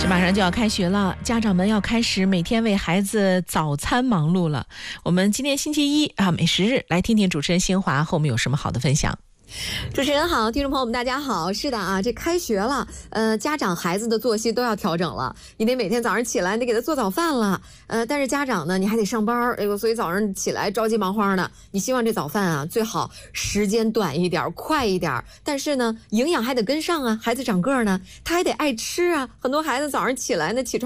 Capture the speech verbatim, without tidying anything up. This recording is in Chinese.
马上就要开学了，家长们要开始每天为孩子早餐忙碌了。我们今天星期一啊，美食日，来听听主持人新华后面有什么好的分享。 主持人好，听众朋友们大家好。是的啊，这开学了，呃，家长孩子的作息都要调整了。你得每天早上起来，你得给他做早饭了。呃，但是家长呢，你还得上班，哎呦，所以早上起来着急忙慌的。你希望这早饭啊，最好时间短一点，快一点。但是呢，营养还得跟上啊。孩子长个呢，他还得爱吃啊。很多孩子早上起来呢，起床。